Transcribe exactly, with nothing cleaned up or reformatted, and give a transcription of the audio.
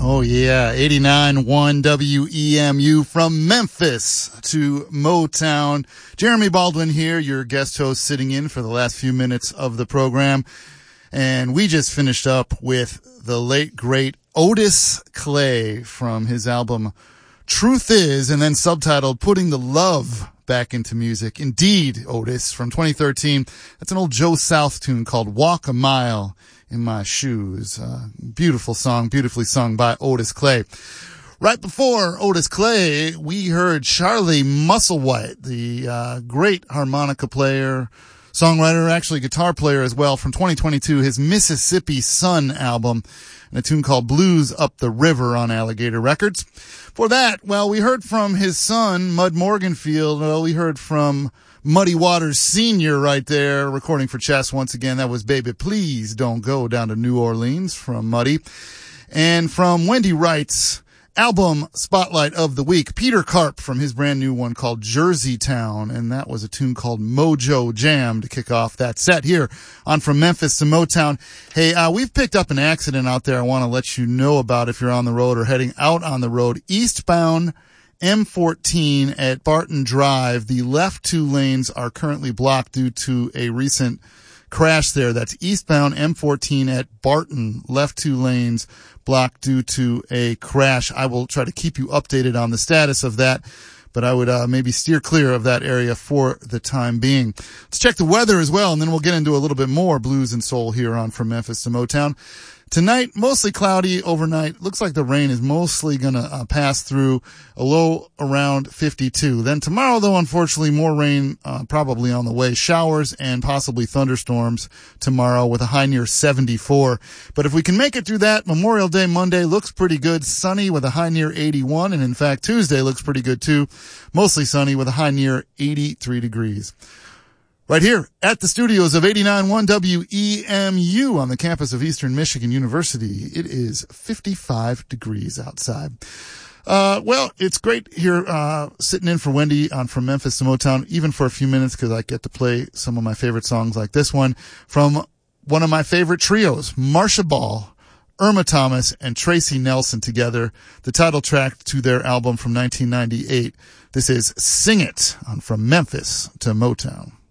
Oh yeah, eighty-nine point one W E M U from Memphis to Motown. Jeremy Baldwin here, your guest host, sitting in for the last few minutes of the program. And we just finished up with the late, great Otis Clay from his album Truth Is, and then subtitled Putting the Love Back into Music. Indeed, Otis, from twenty thirteen. That's an old Joe South tune called Walk a Mile in My Shoes. Uh, beautiful song, beautifully sung by Otis Clay. Right before Otis Clay, we heard Charlie Musselwhite, the uh, great harmonica player, songwriter, actually guitar player as well, from twenty twenty-two, his Mississippi Sun album, and a tune called Blues Up the River on Alligator Records. For that, well, we heard from his son, Mud Morganfield. Well, we heard from Muddy Waters Senior right there, recording for Chess once again. That was Baby Please Don't Go Down to New Orleans from Muddy. And from Wendy Wright's album Spotlight of the Week, Peter Karp from his brand new one called Jersey Town, and that was a tune called Mojo Jam to kick off that set here on From Memphis to Motown. Hey, uh, we've picked up an accident out there I want to let you know about if you're on the road or heading out on the road. Eastbound M fourteen at Barton Drive, the left two lanes are currently blocked due to a recent crash there. That's eastbound M fourteen at Barton, left two lanes blocked due to a crash. I will try to keep you updated on the status of that, but I would uh, maybe steer clear of that area for the time being. Let's check the weather as well, and then we'll get into a little bit more blues and soul here on From Memphis to Motown. Tonight, mostly cloudy overnight. Looks like the rain is mostly going to uh, pass through, a low around fifty-two. Then tomorrow, though, unfortunately, more rain uh, probably on the way. Showers and possibly thunderstorms tomorrow with a high near seventy-four. But if we can make it through that, Memorial Day Monday looks pretty good. Sunny with a high near eighty-one. And in fact, Tuesday looks pretty good too. Mostly sunny with a high near eighty-three degrees. Right here at the studios of eighty-nine point one W E M U on the campus of Eastern Michigan University. It is fifty-five degrees outside. Uh, well, it's great here, uh, sitting in for Wendy on From Memphis to Motown, even for a few minutes, because I get to play some of my favorite songs like this one from one of my favorite trios, Marcia Ball, Irma Thomas, and Tracy Nelson together, the title track to their album from nineteen ninety-eight. This is Sing It on From Memphis to Motown.